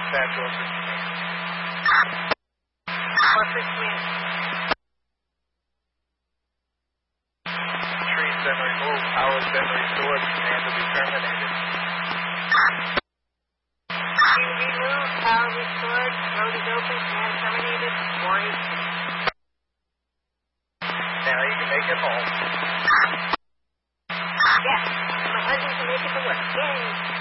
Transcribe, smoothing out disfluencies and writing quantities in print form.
dispatch over to me. 4-6 wind. Tree's been removed. Power's been restored. Command will be terminated. Tree removed, power restored, road is open, command terminated, 4-8. Now you can make it home. Yes, my husband can make it to work. Yay!